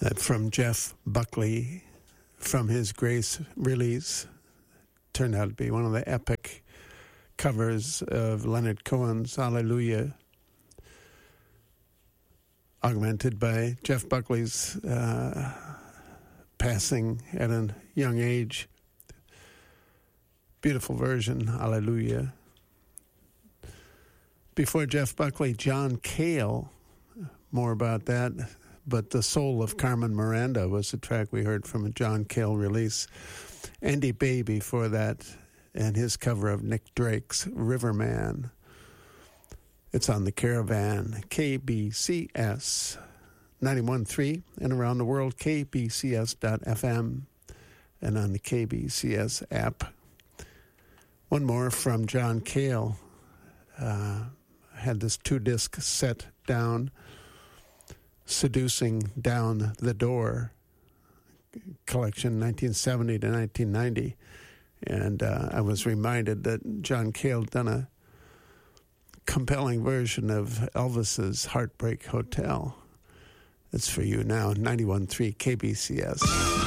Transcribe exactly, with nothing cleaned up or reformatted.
That from Jeff Buckley, from his Grace release, turned out to be one of the epic covers of Leonard Cohen's Hallelujah, augmented by Jeff Buckley's uh, passing at a young age. Beautiful version, Hallelujah. Before Jeff Buckley, John Cale, more about that. But The Soul of Carmen Miranda was the track we heard from a John Cale release. Andy Bay before that, and his cover of Nick Drake's Riverman. It's on the Caravan, K B C S ninety-one point three, and around the world, K B C S dot F M, and on the K B C S app. One more from John Cale. Uh, had this two-disc set down, Seducing Down the Door collection, nineteen seventy to nineteen ninety. And uh, I was reminded that John Cale done a compelling version of Elvis's Heartbreak Hotel. It's for you now, ninety-one point three K B C S.